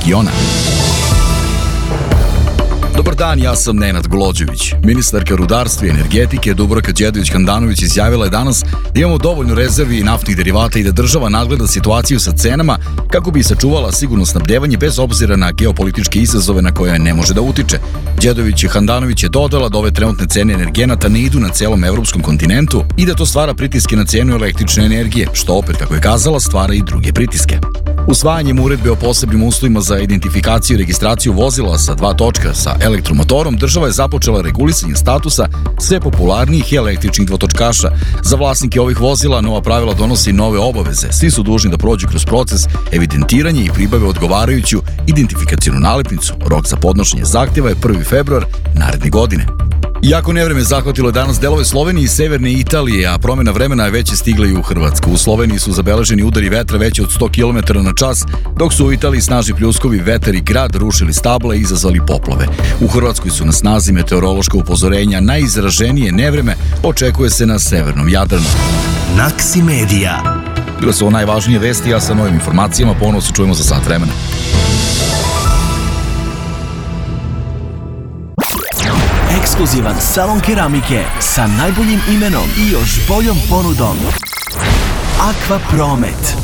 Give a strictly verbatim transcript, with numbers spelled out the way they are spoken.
regiona. Dobar dan, ja sam Nenad Glođević. Ministarka rudarstva i energetike Dubravka Đedović-Handanović izjavila je danas da imamo dovoljno rezervi naftnih derivata i da država nadgleda situaciju sa cenama kako bi sačuvala sigurno snabdevanje bez obzira na geopolitičke izazove na koje ne može da utiče. Đedović-Handanović je dodala da ove trenutne cene energenata ne idu na celom evropskom kontinentu i da to stvara pritiske na cenu električne energije, što opet, kako je kazala, stvara i druge pritiske. Usvajanjem uredbe o posebnim uslovima za identifikaciju i registraciju vozila sa dva točka sa elektromotorom, država je započela regulisanje statusa sve popularnijih električnih dvotočkaša. Za vlasnike ovih vozila nova pravila donose i nove obaveze. Svi su dužni da prođu kroz proces evidentiranja i pribave odgovarajuću identifikacionu nalepnicu. Rok za podnošenje zahtjeva je prvi februar naredne godine. Iako nevreme zahvatilo je danas delove Slovenije i severne Italije, a promena vremena je već stigla i u Hrvatsku. U Sloveniji su zabeleženi udari vetra veći od sto kilometara na čas, dok su u Italiji snažni pljuskovi, vetar i grad rušili stabla i izazvali poplave. U Hrvatskoj su na snazi meteorološka upozorenja, najizraženije nevreme očekuje se na severnom Jadranu. Naksi Media. Bile su ovo najvažnije vesti, a sa novim informacijama ponovo se čujemo za sat vremena. Ekskluzivan salon keramike sa najboljim imenom i još boljom ponudom. Aqua Promet.